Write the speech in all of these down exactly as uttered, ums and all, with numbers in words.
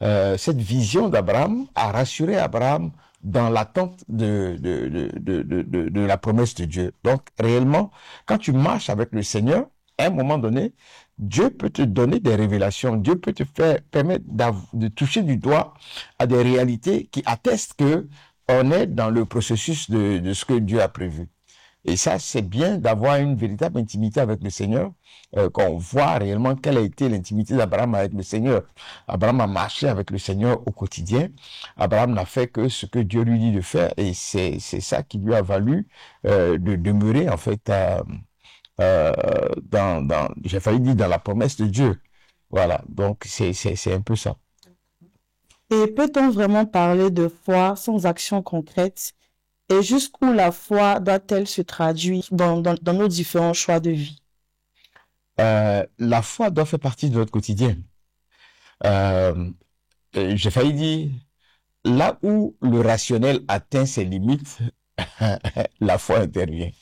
euh, cette vision d'Abraham a rassuré Abraham dans l'attente de, de, de, de, de, de, de la promesse de Dieu. Donc, réellement, quand tu marches avec le Seigneur, à un moment donné, Dieu peut te donner des révélations. Dieu peut te faire permettre de toucher du doigt à des réalités qui attestent que on est dans le processus de, de ce que Dieu a prévu. Et ça, c'est bien d'avoir une véritable intimité avec le Seigneur, euh, qu'on voit réellement quelle a été l'intimité d'Abraham avec le Seigneur. Abraham a marché avec le Seigneur au quotidien. Abraham n'a fait que ce que Dieu lui dit de faire, et c'est c'est ça qui lui a valu euh, de demeurer en fait à, euh, dans dans j'ai failli dire dans la promesse de Dieu. Voilà, donc c'est c'est c'est un peu ça. Et peut-on vraiment parler de foi sans action concrète? Et jusqu'où la foi doit-elle se traduire dans, dans, dans nos différents choix de vie? Euh, la foi doit faire partie de notre quotidien. Euh, j'ai failli dire, là où le rationnel atteint ses limites, la foi intervient.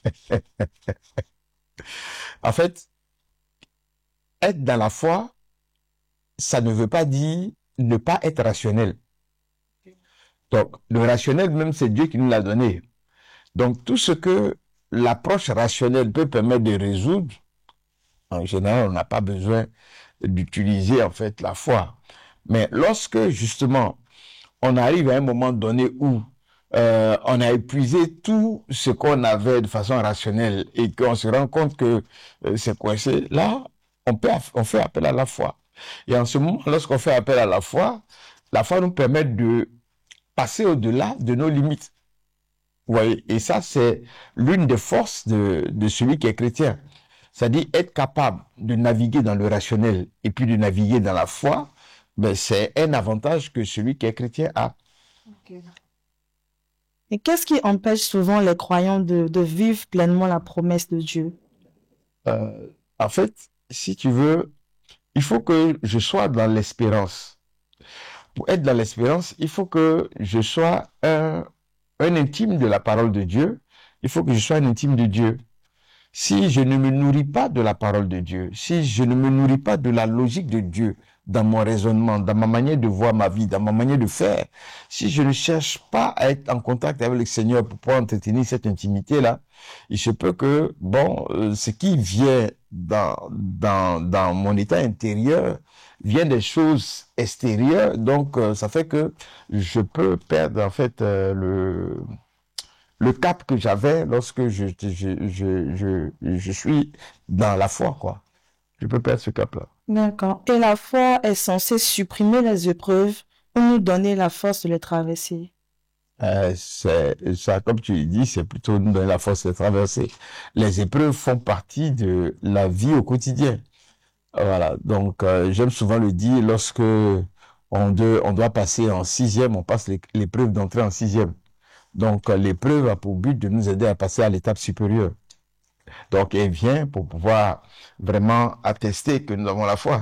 En fait, être dans la foi, ça ne veut pas dire ne pas être rationnel. Donc, le rationnel même, c'est Dieu qui nous l'a donné. Donc, tout ce que l'approche rationnelle peut permettre de résoudre, en général, on n'a pas besoin d'utiliser, en fait, la foi. Mais lorsque, justement, on arrive à un moment donné où euh, on a épuisé tout ce qu'on avait de façon rationnelle et qu'on se rend compte que euh, c'est coincé, là, on, peut, on fait appel à la foi. Et en ce moment, lorsqu'on fait appel à la foi, la foi nous permet de passer au-delà de nos limites. Vous voyez, et ça, c'est l'une des forces de, de celui qui est chrétien. C'est-à-dire être capable de naviguer dans le rationnel et puis de naviguer dans la foi, ben, c'est un avantage que celui qui est chrétien a. Okay. Et qu'est-ce qui empêche souvent les croyants de, de vivre pleinement la promesse de Dieu? Euh, en fait, si tu veux, il faut que je sois dans l'espérance. Pour être dans l'espérance, il faut que je sois un, un intime de la parole de Dieu. Il faut que je sois un intime de Dieu. Si je ne me nourris pas de la parole de Dieu, si je ne me nourris pas de la logique de Dieu dans mon raisonnement, dans ma manière de voir ma vie, dans ma manière de faire, si je ne cherche pas à être en contact avec le Seigneur pour pouvoir entretenir cette intimité-là, il se peut que, bon, euh, ce qui vient dans, dans, dans mon état intérieur vient des choses extérieures, donc euh, ça fait que je peux perdre en fait euh, le le cap que j'avais lorsque je, je, je, je, je suis dans la foi, quoi. Je peux perdre ce cap-là. D'accord. Et la foi est censée supprimer les épreuves ou nous donner la force de les traverser? Euh, c'est ça, comme tu le dis, c'est plutôt nous donner la force de traverser. Les épreuves font partie de la vie au quotidien. Voilà. Donc, euh, j'aime souvent le dire, lorsque on, de, on doit passer en sixième, on passe l'épreuve d'entrée en sixième. Donc, l'épreuve a pour but de nous aider à passer à l'étape supérieure. Donc, elle vient pour pouvoir vraiment attester que nous avons la foi.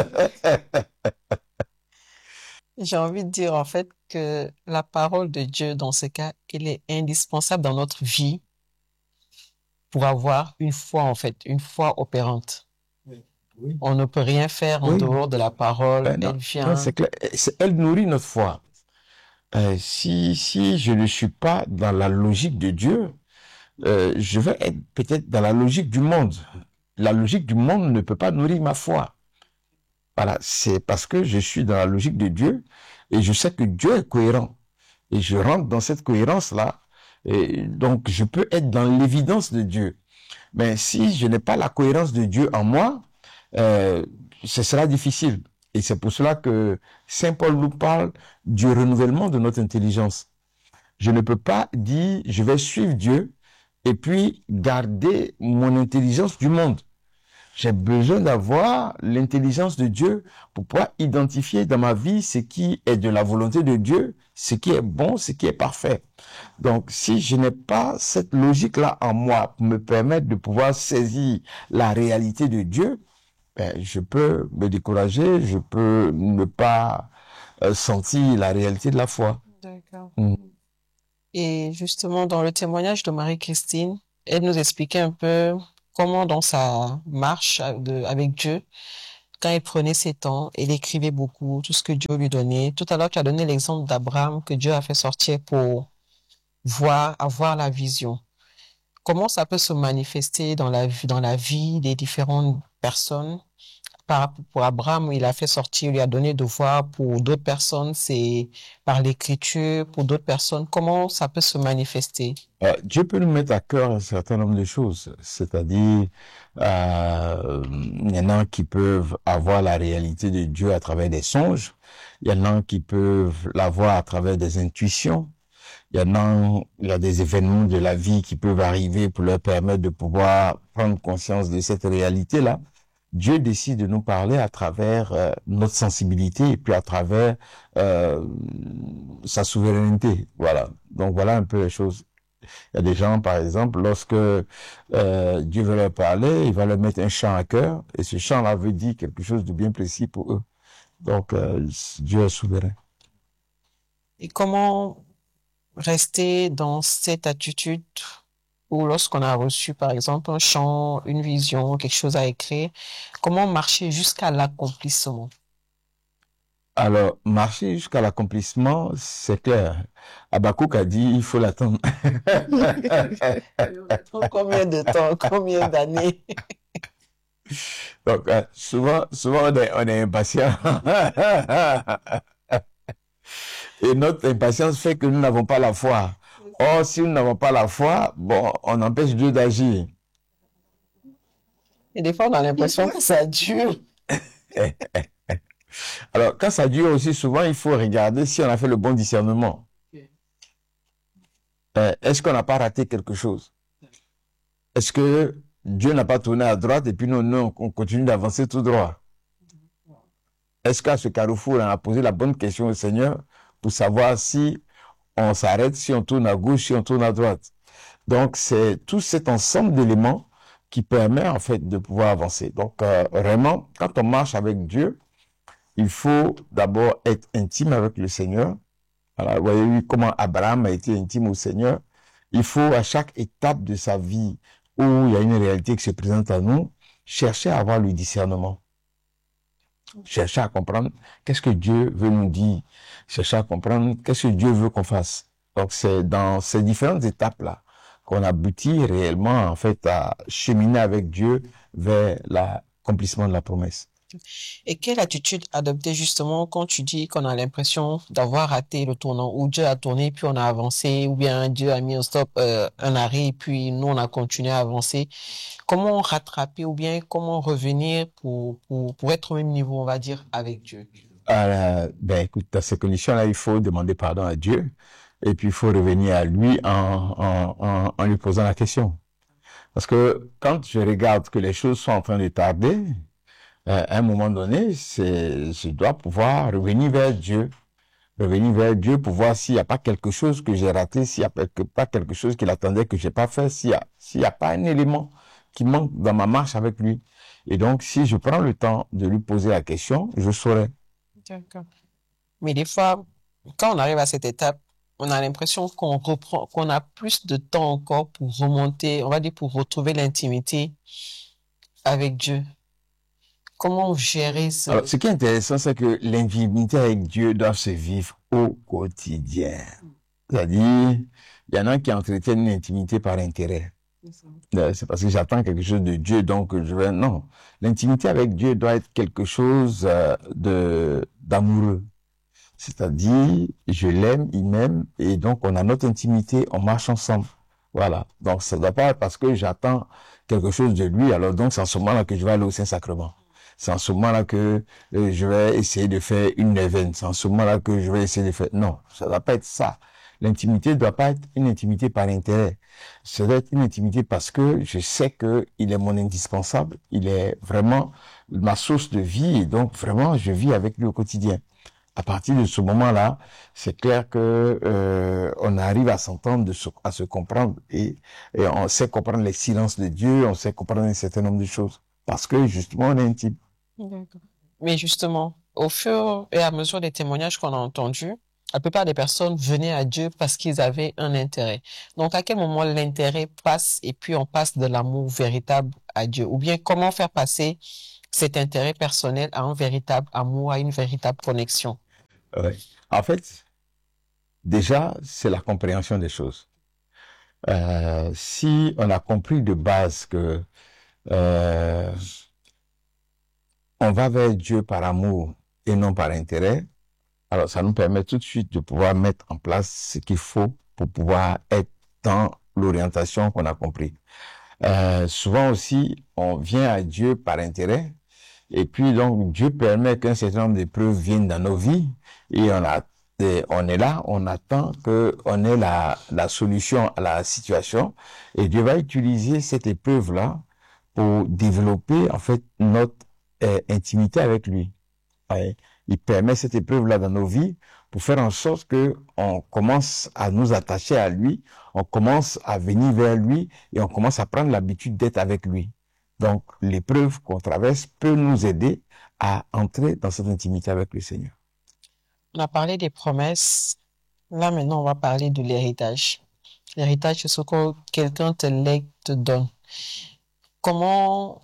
J'ai envie de dire en fait que la parole de Dieu, dans ce cas, elle est indispensable dans notre vie pour avoir une foi, en fait, une foi opérante. Oui. Oui. On ne peut rien faire en oui. dehors de la parole. Ben non, elle vient... non, c'est clair. Elle nourrit notre foi. Euh, si, si je ne suis pas dans la logique de Dieu, euh, je vais être peut-être dans la logique du monde. La logique du monde ne peut pas nourrir ma foi. Voilà, c'est parce que je suis dans la logique de Dieu et je sais que Dieu est cohérent. Et je rentre dans cette cohérence-là. Et donc, je peux être dans l'évidence de Dieu. Mais si je n'ai pas la cohérence de Dieu en moi, euh, ce sera difficile. Et c'est pour cela que Saint Paul nous parle du renouvellement de notre intelligence. Je ne peux pas dire, je vais suivre Dieu et puis garder mon intelligence du monde. J'ai besoin d'avoir l'intelligence de Dieu pour pouvoir identifier dans ma vie ce qui est de la volonté de Dieu, ce qui est bon, ce qui est parfait. Donc, si je n'ai pas cette logique-là en moi pour me permettre de pouvoir saisir la réalité de Dieu, ben, je peux me décourager, je peux ne pas euh, sentir la réalité de la foi. D'accord. Mmh. Et justement, dans le témoignage de Marie-Christine, elle nous expliquait un peu comment dans sa marche de, avec Dieu, quand il prenait ses temps, il écrivait beaucoup, tout ce que Dieu lui donnait. Tout à l'heure, tu as donné l'exemple d'Abraham que Dieu a fait sortir pour voir, avoir la vision. Comment ça peut se manifester dans la vie, dans la vie des différentes personnes? Par, pour Abraham, il a fait sortir, il lui a donné de voir. Pour d'autres personnes, c'est par l'écriture. Pour d'autres personnes, comment ça peut se manifester? Euh, Dieu peut nous mettre à cœur un certain nombre de choses. C'est-à-dire, euh, il y en a qui peuvent avoir la réalité de Dieu à travers des songes. Il y en a qui peuvent l'avoir à travers des intuitions. Il y en a, il y a des événements de la vie qui peuvent arriver pour leur permettre de pouvoir prendre conscience de cette réalité-là. Dieu décide de nous parler à travers euh, notre sensibilité et puis à travers euh, sa souveraineté. Voilà. Donc voilà un peu les choses. Il y a des gens, par exemple, lorsque euh, Dieu veut leur parler, il va leur mettre un chant à cœur et ce chant-là veut dire quelque chose de bien précis pour eux. Donc euh, Dieu est souverain. Et comment rester dans cette attitude où lorsqu'on a reçu, par exemple, un chant, une vision, quelque chose à écrire, comment marcher jusqu'à l'accomplissement? Alors, marcher jusqu'à l'accomplissement, c'est clair. Habakkuk a dit, il faut l'attendre. Combien de temps, combien d'années? Donc, euh, souvent, souvent, on est, on est impatient. Et notre impatience fait que nous n'avons pas la foi. Or, si nous n'avons pas la foi, bon, on empêche Dieu d'agir. Et des fois, on a l'impression que ça dure. Alors, quand ça dure aussi, souvent, il faut regarder si on a fait le bon discernement. Euh, est-ce qu'on n'a pas raté quelque chose? Est-ce que Dieu n'a pas tourné à droite et puis nous, nous on continue d'avancer tout droit? Est-ce qu'à ce carrefour, on a posé la bonne question au Seigneur pour savoir si on s'arrête, si on tourne à gauche, si on tourne à droite? Donc, c'est tout cet ensemble d'éléments qui permet en fait de pouvoir avancer. Donc, euh, vraiment, quand on marche avec Dieu, il faut d'abord être intime avec le Seigneur. Alors, vous voyez comment Abraham a été intime au Seigneur. Il faut, à chaque étape de sa vie où il y a une réalité qui se présente à nous, chercher à avoir le discernement. Chercher à comprendre qu'est-ce que Dieu veut nous dire. Chercher à comprendre qu'est-ce que Dieu veut qu'on fasse. Donc, c'est dans ces différentes étapes-là qu'on aboutit réellement, en fait, à cheminer avec Dieu vers l'accomplissement de la promesse. Et quelle attitude adopter justement quand tu dis qu'on a l'impression d'avoir raté le tournant, ou Dieu a tourné puis on a avancé, ou bien Dieu a mis un stop, euh, un arrêt, puis nous on a continué à avancer. Comment rattraper ou bien comment revenir pour, pour, pour être au même niveau, on va dire, avec Dieu? Alors, ben écoute, dans ces conditions-là, il faut demander pardon à Dieu et puis il faut revenir à lui en, en, en, en lui posant la question. Parce que quand je regarde que les choses sont en train de tarder, euh, à un moment donné, c'est, je dois pouvoir revenir vers Dieu, revenir vers Dieu pour voir s'il n'y a pas quelque chose que j'ai raté, s'il n'y a pas, pas quelque chose qu'il attendait que j'ai pas fait, s'il y a, s'il y a pas un élément qui manque dans ma marche avec lui. Et donc, si je prends le temps de lui poser la question, je saurai. D'accord. Mais des fois, quand on arrive à cette étape, on a l'impression qu'on reprend, qu'on a plus de temps encore pour remonter, on va dire pour retrouver l'intimité avec Dieu. Comment gérer ce... Alors, ce qui est intéressant, c'est que l'intimité avec Dieu doit se vivre au quotidien. C'est-à-dire, il y en a qui entretiennent une intimité par intérêt. C'est parce que j'attends quelque chose de Dieu, donc je vais... Non. L'intimité avec Dieu doit être quelque chose euh, de d'amoureux. C'est-à-dire, je l'aime, il m'aime, et donc on a notre intimité, on marche ensemble. Voilà. Donc, ça ne doit pas être parce que j'attends quelque chose de lui, alors donc c'est en ce moment-là que je vais aller au Saint-Sacrement. C'est en ce moment-là que euh, je vais essayer de faire une neuvaine. C'est en ce moment-là que je vais essayer de faire... Non, ça ne doit pas être ça. L'intimité ne doit pas être une intimité par intérêt. Ça doit être une intimité parce que je sais que il est mon indispensable. Il est vraiment ma source de vie et donc vraiment je vis avec lui au quotidien. À partir de ce moment-là, c'est clair que euh, on arrive à s'entendre, de se, à se comprendre et, et on sait comprendre les silences de Dieu, on sait comprendre un certain nombre de choses parce que justement on est intime. D'accord. Mais justement, au fur et à mesure des témoignages qu'on a entendus, la plupart des personnes venaient à Dieu parce qu'ils avaient un intérêt. Donc, à quel moment l'intérêt passe et puis on passe de l'amour véritable à Dieu? Ou bien comment faire passer cet intérêt personnel à un véritable amour, à une véritable connexion? Ouais. En fait, déjà, c'est la compréhension des choses. Euh, si on a compris de base que euh, on va vers Dieu par amour et non par intérêt, alors ça nous permet tout de suite de pouvoir mettre en place ce qu'il faut pour pouvoir être dans l'orientation qu'on a compris. Euh, souvent aussi, on vient à Dieu par intérêt, et puis donc Dieu permet qu'un certain nombre d'épreuves viennent dans nos vies, et on a, et on est là, on attend que on ait la, la solution à la situation, et Dieu va utiliser cette épreuve-là pour développer en fait notre euh, intimité avec lui. Ouais. Il permet cette épreuve-là dans nos vies pour faire en sorte que on commence à nous attacher à lui, on commence à venir vers lui et on commence à prendre l'habitude d'être avec lui. Donc, l'épreuve qu'on traverse peut nous aider à entrer dans cette intimité avec le Seigneur. On a parlé des promesses. Là, maintenant, on va parler de l'héritage. L'héritage, c'est ce que quelqu'un te lègue, te donne. Comment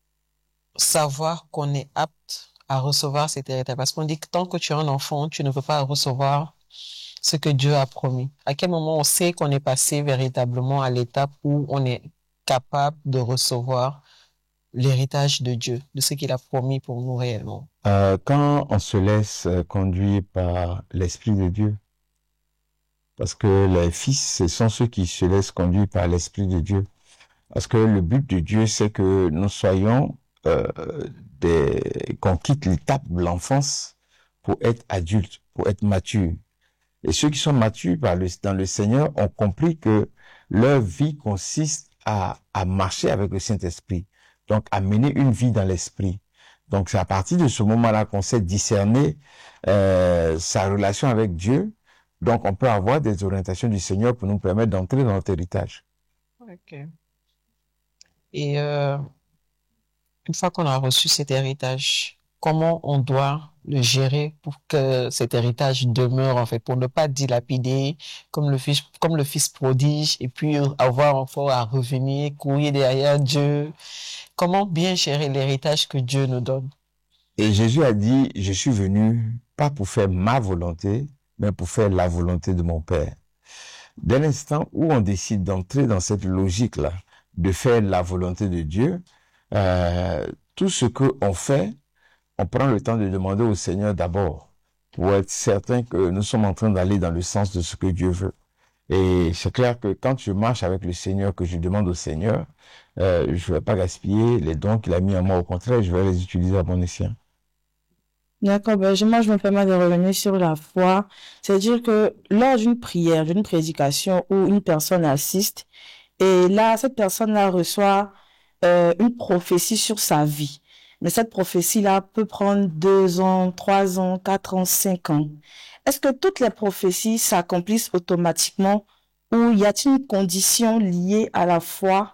savoir qu'on est apte à recevoir cet héritage? Parce qu'on dit que tant que tu es un enfant, tu ne peux pas recevoir ce que Dieu a promis. À quel moment on sait qu'on est passé véritablement à l'étape où on est capable de recevoir l'héritage de Dieu, de ce qu'il a promis pour nous réellement? Euh, quand on se laisse conduire par l'Esprit de Dieu, parce que les fils, ce sont ceux qui se laissent conduire par l'Esprit de Dieu. Parce que le but de Dieu, c'est que nous soyons euh, des, qu'on quitte l'étape de l'enfance pour être adulte, pour être mature. Et ceux qui sont matures par le, dans le Seigneur ont compris que leur vie consiste à, à marcher avec le Saint-Esprit. Donc, à mener une vie dans l'Esprit. Donc, c'est à partir de ce moment-là qu'on sait discerner euh, sa relation avec Dieu. Donc, on peut avoir des orientations du Seigneur pour nous permettre d'entrer dans notre héritage. Ok. Et euh, une fois qu'on a reçu cet héritage, comment on doit le gérer pour que cet héritage demeure, en fait, pour ne pas dilapider comme le fils, comme le fils prodige et puis avoir encore à revenir, courir derrière Dieu? Comment bien gérer l'héritage que Dieu nous donne? Et Jésus a dit, je suis venu pas pour faire ma volonté, mais pour faire la volonté de mon Père. Dès l'instant où on décide d'entrer dans cette logique-là, de faire la volonté de Dieu, euh, tout ce qu'on fait, on prend le temps de demander au Seigneur d'abord, pour être certain que nous sommes en train d'aller dans le sens de ce que Dieu veut. Et c'est clair que quand je marche avec le Seigneur, que je demande au Seigneur, euh, je ne vais pas gaspiller les dons qu'il a mis en moi. Au contraire, je vais les utiliser à bon escient. D'accord, ben, je- moi je me permets de revenir sur la foi. C'est-à-dire que lors d'une prière, d'une prédication où une personne assiste, et là, cette personne-là reçoit euh, une prophétie sur sa vie. Mais cette prophétie-là peut prendre deux ans, trois ans, quatre ans, cinq ans. Est-ce que toutes les prophéties s'accomplissent automatiquement ou y a-t-il une condition liée à la foi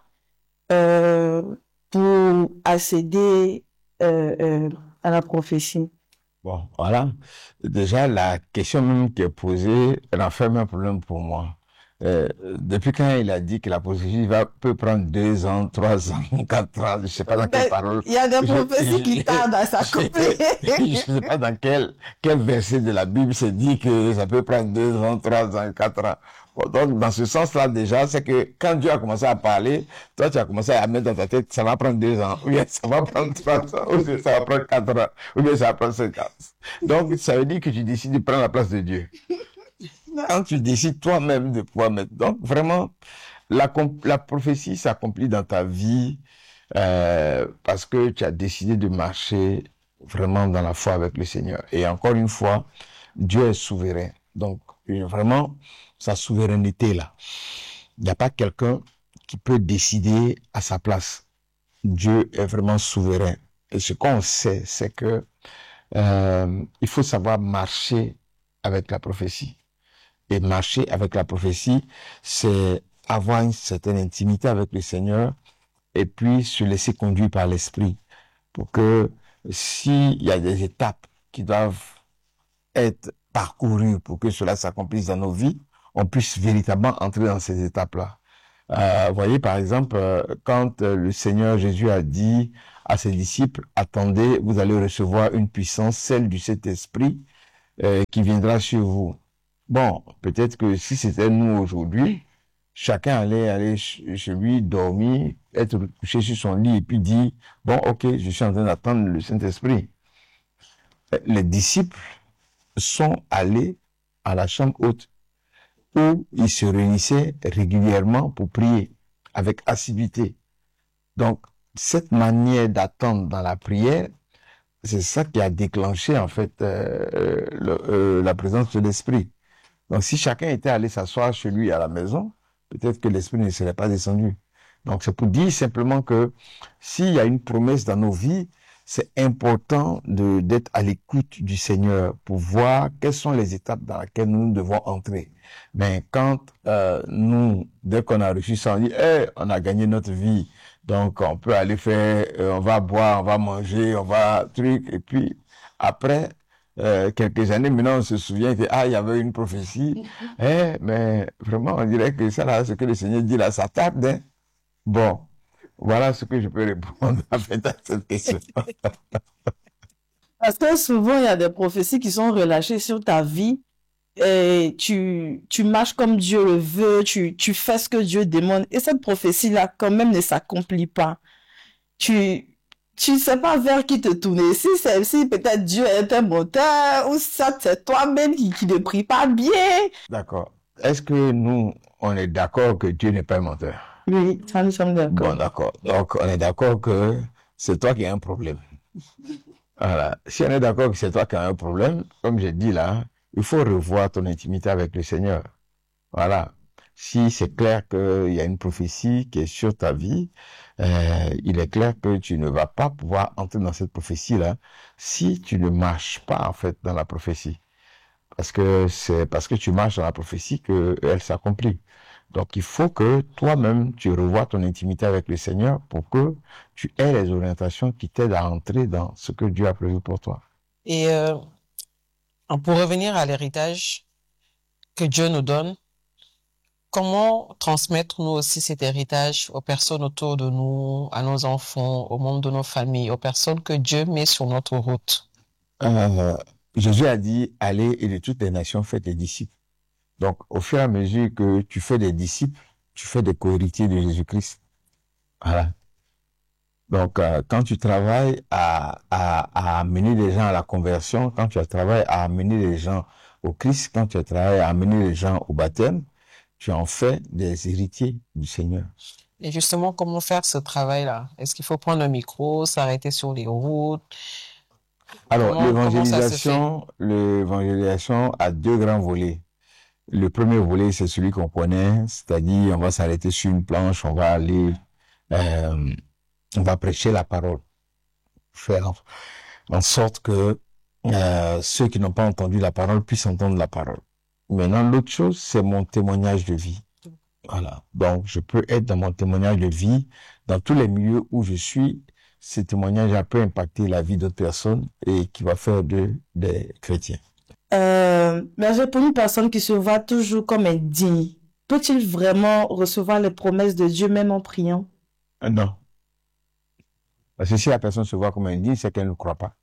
euh, pour accéder euh, euh, à la prophétie? Bon, voilà. Déjà, la question même qui est posée, elle enferme un problème pour moi. Euh, depuis quand il a dit que la prophétie va, peut prendre deux ans, trois ans, quatre ans, je ne sais pas dans quelle Ben, parole. il y a des Je, prophéties qui je, tardent à je s'accomplir. ne sais pas dans quel, quel verset de la Bible se dit que ça peut prendre deux ans, trois ans, quatre ans. Bon, donc, dans ce sens-là, déjà, c'est que quand Dieu a commencé à parler, toi, tu as commencé à mettre dans ta tête, ça va prendre deux ans, ou bien ça va prendre trois ans, ou bien ça va prendre quatre ans, ou bien ça va prendre cinq ans. Donc, ça veut dire que tu décides de prendre la place de Dieu. Quand tu décides toi-même de pouvoir mettre. Donc, vraiment, la, la prophétie s'accomplit dans ta vie euh, parce que tu as décidé de marcher vraiment dans la foi avec le Seigneur. Et encore une fois, Dieu est souverain. Donc, vraiment, sa souveraineté là. Il n'y a pas quelqu'un qui peut décider à sa place. Dieu est vraiment souverain. Et ce qu'on sait, c'est que euh, il faut savoir marcher avec la prophétie. Et marcher avec la prophétie, c'est avoir une certaine intimité avec le Seigneur et puis se laisser conduire par l'Esprit pour que s'il y a des étapes qui doivent être parcourues pour que cela s'accomplisse dans nos vies, on puisse véritablement entrer dans ces étapes-là. Euh, vous voyez, par exemple, euh, quand euh, le Seigneur Jésus a dit à ses disciples, attendez, vous allez recevoir une puissance, celle du Saint-Esprit, euh, qui viendra sur vous. Bon, peut-être que si c'était nous aujourd'hui, chacun allait aller chez lui, dormir, être couché sur son lit et puis dire, bon, ok, je suis en train d'attendre le Saint-Esprit. Les disciples sont allés à la chambre haute où ils se réunissaient régulièrement pour prier avec assiduité. Donc, cette manière d'attendre dans la prière, c'est ça qui a déclenché en fait euh, le, euh, la présence de l'Esprit. Donc, si chacun était allé s'asseoir chez lui à la maison, peut-être que l'Esprit ne serait pas descendu. Donc, c'est pour dire simplement que s'il y a une promesse dans nos vies, c'est important de d'être à l'écoute du Seigneur pour voir quelles sont les étapes dans lesquelles nous devons entrer. Mais quand euh, nous, dès qu'on a reçu ça, on dit, hey, on a gagné notre vie, donc on peut aller faire, euh, on va boire, on va manger, on va truc, et puis après euh, quelques années, maintenant on se souvient que ah, il y avait une prophétie, eh, mais vraiment on dirait que ça là, ce que le Seigneur dit là, ça tarde, hein? Bon. Voilà ce que je peux répondre à cette question. Parce que souvent, il y a des prophéties qui sont relâchées sur ta vie et tu, tu marches comme Dieu le veut, tu, tu fais ce que Dieu demande et cette prophétie-là, quand même, ne s'accomplit pas. Tu, tu ne sais pas vers qui te tourner. Si c'est, si peut-être Dieu est un menteur ou ça, c'est toi-même qui, qui ne prie pas bien. D'accord. Est-ce que nous, on est d'accord que Dieu n'est pas un menteur? Oui, ça nous sommes d'accord. Bon, d'accord. Donc, on est d'accord que c'est toi qui as un problème. Voilà. Si on est d'accord que c'est toi qui as un problème, comme j'ai dit là, il faut revoir ton intimité avec le Seigneur. Voilà. Si c'est clair qu'il y a une prophétie qui est sur ta vie, euh, il est clair que tu ne vas pas pouvoir entrer dans cette prophétie-là si tu ne marches pas, en fait, dans la prophétie. Parce que c'est parce que tu marches dans la prophétie qu'elle s'accomplit. Donc, il faut que toi-même, tu revoies ton intimité avec le Seigneur pour que tu aies les orientations qui t'aident à entrer dans ce que Dieu a prévu pour toi. Et euh, pour revenir à l'héritage que Dieu nous donne, comment transmettre nous aussi cet héritage aux personnes autour de nous, à nos enfants, aux membres de nos familles, aux personnes que Dieu met sur notre route? Euh, Jésus a dit, allez et de toutes les nations, faites des disciples. Donc, au fur et à mesure que tu fais des disciples, tu fais des co-héritiers de Jésus-Christ. Voilà. Donc, euh, quand tu travailles à, à, à amener les gens à la conversion, quand tu travailles à amener les gens au Christ, quand tu travailles à amener les gens au baptême, tu en fais des héritiers du Seigneur. Et justement, comment faire ce travail-là? Est-ce qu'il faut prendre un micro, s'arrêter sur les routes? Alors, Comment, comment ça se fait? l'évangélisation, l'évangélisation a deux grands volets. Le premier volet, c'est celui qu'on connaît, c'est-à-dire on va s'arrêter sur une planche, on va aller, euh, on va prêcher la parole, faire en sorte que euh, ceux qui n'ont pas entendu la parole puissent entendre la parole. Maintenant, l'autre chose, c'est mon témoignage de vie. Voilà. Donc, je peux être dans mon témoignage de vie, dans tous les milieux où je suis. Ce témoignage a peut impacter la vie d'autres personnes et qui va faire d'eux des chrétiens. Euh, mais pour une personne qui se voit toujours comme indigne, peut-il vraiment recevoir les promesses de Dieu même en priant? Euh, non. Parce que si la personne se voit comme indigne, c'est qu'elle ne croit pas.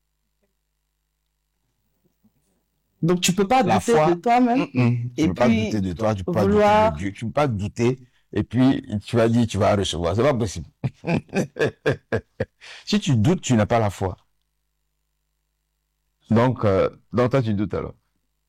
Donc tu peux pas La douter foi, de toi-même mm -mm, tu et peux pas puis douter de toi, tu peux pas vouloir... douter de Dieu, tu peux pas douter et puis tu vas dire tu vas recevoir. C'est pas possible. Si tu doutes, tu n'as pas la foi. Donc, euh, donc toi tu doutes alors.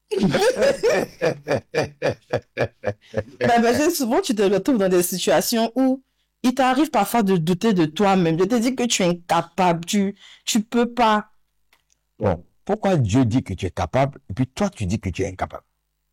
Ben, ben, souvent tu te retrouves dans des situations où il t'arrive parfois de douter de toi-même. Je te dis que tu es incapable, tu tu peux pas. Bon, pourquoi Dieu dit que tu es capable et puis toi tu dis que tu es incapable?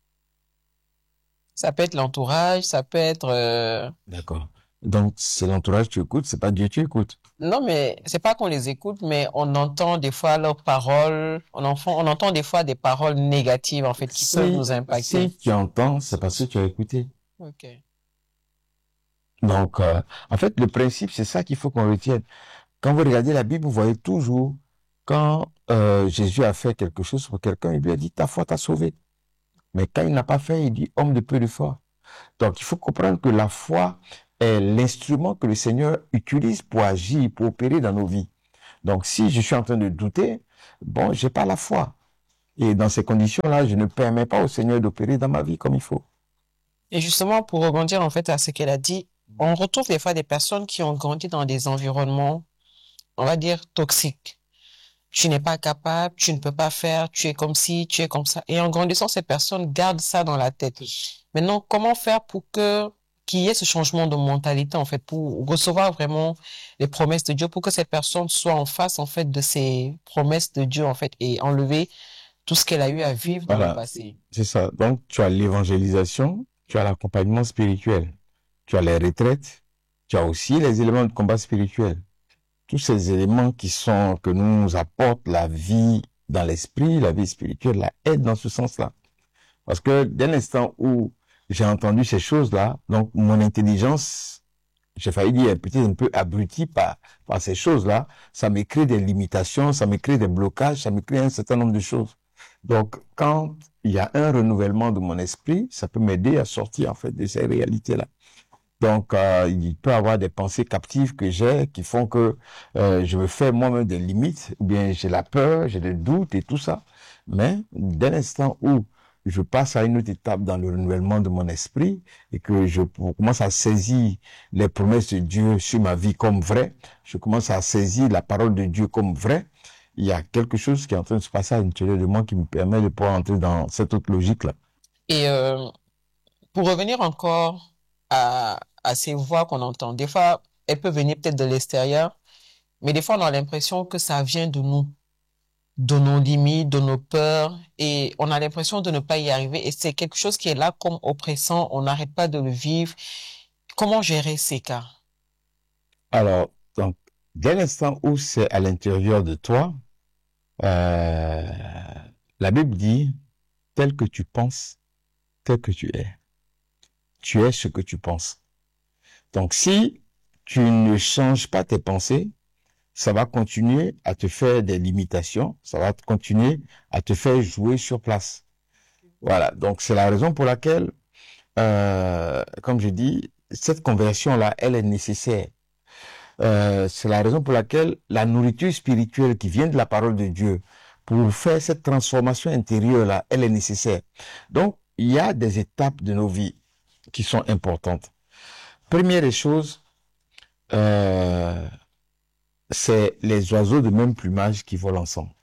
Ça peut être l'entourage, ça peut être... Euh... D'accord. Donc, c'est l'entourage que tu écoutes, c'est pas Dieu que tu écoutes. Non, mais c'est pas qu'on les écoute, mais on entend des fois leurs paroles, on, entend, on entend des fois des paroles négatives, en fait, qui si, peuvent nous impacter. Si tu entends, c'est parce que tu as écouté. Ok. Donc, euh, en fait, le principe, c'est ça qu'il faut qu'on retienne. Quand vous regardez la Bible, vous voyez toujours, quand euh, Jésus a fait quelque chose pour quelqu'un, il lui a dit, ta foi t'a sauvé. Mais quand il n'a pas fait, il dit, homme de peu de foi. Donc, il faut comprendre que la foi est l'instrument que le Seigneur utilise pour agir, pour opérer dans nos vies. Donc, si je suis en train de douter, bon, j'ai pas la foi. Et dans ces conditions-là, je ne permets pas au Seigneur d'opérer dans ma vie comme il faut. Et justement, pour rebondir en fait à ce qu'elle a dit, on retrouve des fois des personnes qui ont grandi dans des environnements, on va dire, toxiques. Tu n'es pas capable, tu ne peux pas faire, tu es comme ci, tu es comme ça. Et en grandissant, ces personnes gardent ça dans la tête. Maintenant, comment faire pour que qu'il y ait ce changement de mentalité, en fait, pour recevoir vraiment les promesses de Dieu, pour que cette personne soit en face, en fait, de ces promesses de Dieu, en fait, et enlever tout ce qu'elle a eu à vivre dans le Voilà, passé. c'est ça. Donc, tu as l'évangélisation, tu as l'accompagnement spirituel, tu as les retraites, tu as aussi les éléments de combat spirituel. Tous ces éléments qui sont, que nous apportent la vie dans l'esprit, la vie spirituelle, la aide dans ce sens-là. Parce que dès l'instant où j'ai entendu ces choses-là, donc mon intelligence, j'ai failli dire, est peut-être un peu abrutie par, par ces choses-là, ça me crée des limitations, ça me crée des blocages, ça me crée un certain nombre de choses. Donc, quand il y a un renouvellement de mon esprit, ça peut m'aider à sortir, en fait, de ces réalités-là. Donc, euh, il peut y avoir des pensées captives que j'ai qui font que euh, je me fais moi-même des limites, ou bien j'ai la peur, j'ai des doutes et tout ça. Mais dès l'instant où je passe à une autre étape dans le renouvellement de mon esprit et que je commence à saisir les promesses de Dieu sur ma vie comme vraies, je commence à saisir la parole de Dieu comme vraie, il y a quelque chose qui est en train de se passer à l'intérieur de moi qui me permet de pouvoir entrer dans cette autre logique-là. Et euh, pour revenir encore à, à ces voix qu'on entend, des fois, elles peuvent venir peut-être de l'extérieur, mais des fois, on a l'impression que ça vient de nous, de nos limites, de nos peurs, et on a l'impression de ne pas y arriver, et c'est quelque chose qui est là comme oppressant, on n'arrête pas de le vivre. Comment gérer ces cas? Alors, donc, dès l'instant où c'est à l'intérieur de toi, euh, la Bible dit, tel que tu penses, tel que tu es. Tu es ce que tu penses. Donc, si tu ne changes pas tes pensées, ça va continuer à te faire des limitations, ça va continuer à te faire jouer sur place. Voilà, donc c'est la raison pour laquelle, euh, comme je dis, cette conversion-là, elle est nécessaire. Euh, c'est la raison pour laquelle la nourriture spirituelle qui vient de la parole de Dieu, pour faire cette transformation intérieure-là, elle est nécessaire. Donc, il y a des étapes de nos vies qui sont importantes. Première des choses, euh, c'est les oiseaux de même plumage qui volent ensemble.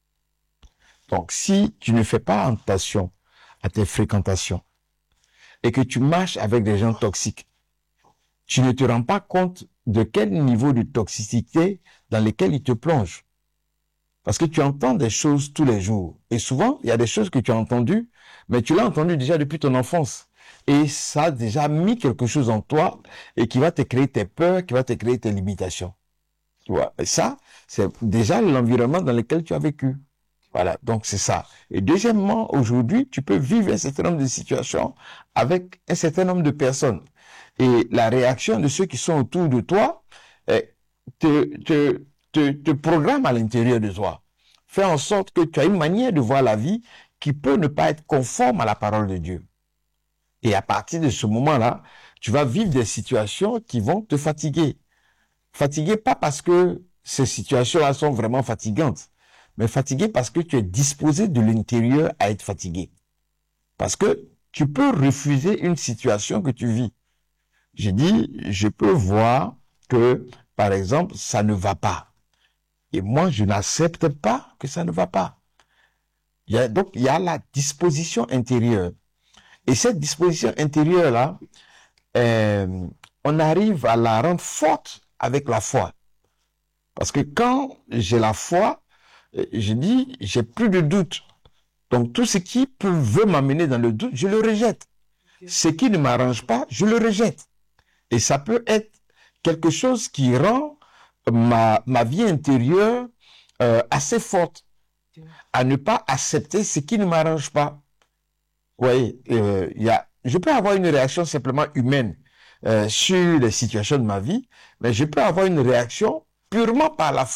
Donc, si tu ne fais pas attention à tes fréquentations et que tu marches avec des gens toxiques, tu ne te rends pas compte de quel niveau de toxicité dans lequel ils te plongent. Parce que tu entends des choses tous les jours. Et souvent, il y a des choses que tu as entendues, mais tu l'as entendu déjà depuis ton enfance. Et ça a déjà mis quelque chose en toi et qui va te créer tes peurs, qui va te créer tes limitations. Tu vois, et ça, c'est déjà l'environnement dans lequel tu as vécu. Voilà, donc c'est ça. Et deuxièmement, aujourd'hui, tu peux vivre un certain nombre de situations avec un certain nombre de personnes. Et la réaction de ceux qui sont autour de toi eh, te, te, te, te programme à l'intérieur de toi. Fais en sorte que tu as une manière de voir la vie qui peut ne pas être conforme à la parole de Dieu. Et à partir de ce moment-là, tu vas vivre des situations qui vont te fatiguer. Fatigué pas parce que ces situations-là sont vraiment fatigantes, mais fatigué parce que tu es disposé de l'intérieur à être fatigué. Parce que tu peux refuser une situation que tu vis. J'ai dit, je peux voir que, par exemple, ça ne va pas. Et moi, je n'accepte pas que ça ne va pas. Il y a, donc, il y a la disposition intérieure. Et cette disposition intérieure-là, euh, on arrive à la rendre forte avec la foi. Parce que quand j'ai la foi, je dis, j'ai plus de doute. Donc tout ce qui peut, veut m'amener dans le doute, je le rejette. Ce qui ne m'arrange pas, je le rejette. Et ça peut être quelque chose qui rend ma, ma vie intérieure euh, assez forte à ne pas accepter ce qui ne m'arrange pas. Vous voyez, euh, y a, je peux avoir une réaction simplement humaine euh, sur les situations de ma vie, mais je peux avoir une réaction purement par la foi.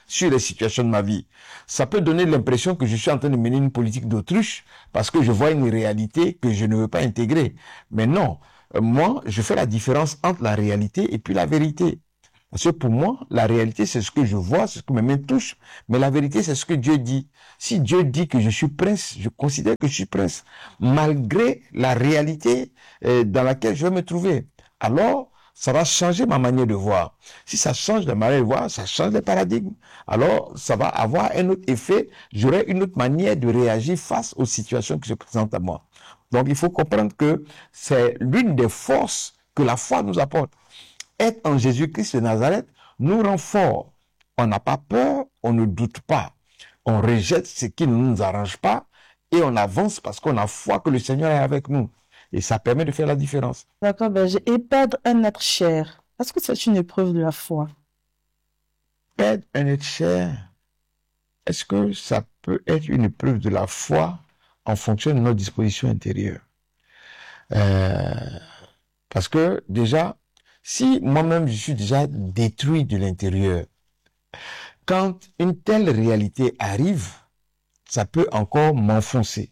sur les situations de ma vie. Ça peut donner l'impression que je suis en train de mener une politique d'autruche parce que je vois une réalité que je ne veux pas intégrer. Mais non, moi, je fais la différence entre la réalité et puis la vérité. Parce que pour moi, la réalité, c'est ce que je vois, c'est ce que mes mains touchent. Mais la vérité, c'est ce que Dieu dit. Si Dieu dit que je suis prince, je considère que je suis prince, malgré la réalité euh, dans laquelle je vais me trouver. Alors, ça va changer ma manière de voir. Si ça change la manière de voir, ça change les paradigmes. Alors, ça va avoir un autre effet. J'aurai une autre manière de réagir face aux situations qui se présentent à moi. Donc, il faut comprendre que c'est l'une des forces que la foi nous apporte. Être en Jésus-Christ de Nazareth nous rend forts. On n'a pas peur, on ne doute pas. On rejette ce qui ne nous arrange pas et on avance parce qu'on a foi que le Seigneur est avec nous. Et ça permet de faire la différence. D'accord, ben, j'ai- et perdre un être cher, est-ce que c'est une épreuve de la foi? Perdre un être cher, est-ce que ça peut être une épreuve de la foi en fonction de notre disposition intérieure? Euh, parce que déjà, si moi-même je suis déjà détruit de l'intérieur, quand une telle réalité arrive, ça peut encore m'enfoncer.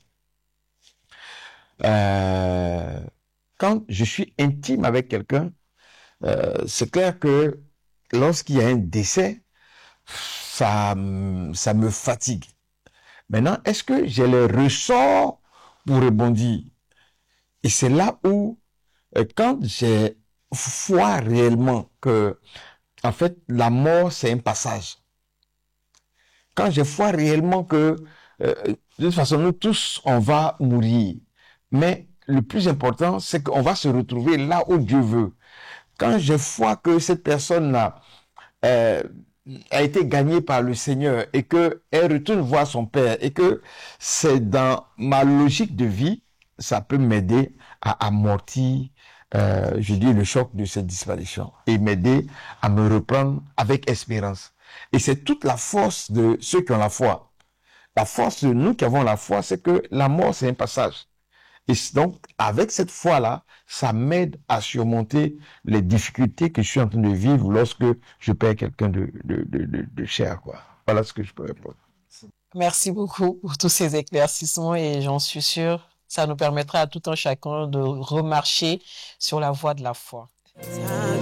Euh, quand je suis intime avec quelqu'un, euh, c'est clair que lorsqu'il y a un décès, ça, m- ça me fatigue. Maintenant, est-ce que j'ai le ressort pour rebondir? Et c'est là où, euh, quand j'ai foi réellement que, en fait, la mort, c'est un passage. Quand j'ai foi réellement que, euh, de toute façon, nous tous, on va mourir. Mais le plus important, c'est qu'on va se retrouver là où Dieu veut. Quand j'ai foi que cette personne-là euh, a été gagnée par le Seigneur et qu'elle retourne voir son Père et que c'est dans ma logique de vie, ça peut m'aider à amortir, euh, je dis, le choc de cette disparition et m'aider à me reprendre avec espérance. Et c'est toute la force de ceux qui ont la foi. La force de nous qui avons la foi, c'est que la mort, c'est un passage. Et donc, avec cette foi-là, ça m'aide à surmonter les difficultés que je suis en train de vivre lorsque je perds quelqu'un de, de, de, de, de cher, quoi. Voilà ce que je peux répondre. Merci beaucoup pour tous ces éclaircissements et j'en suis sûr, ça nous permettra à tout un chacun de remarcher sur la voie de la foi.